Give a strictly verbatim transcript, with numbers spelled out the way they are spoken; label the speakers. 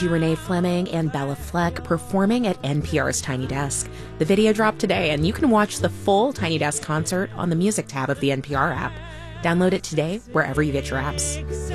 Speaker 1: Renee Fleming and Bella Fleck performing at N P R's Tiny Desk. The video dropped today, and you can watch the full Tiny Desk concert on the Music tab of the N P R app. Download it today wherever you get your apps.